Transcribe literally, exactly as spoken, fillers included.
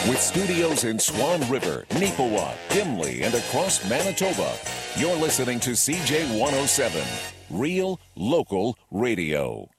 With studios in Swan River, Neepawa, Gimli, and across Manitoba, you're listening to C J one oh seven, Real Local Radio.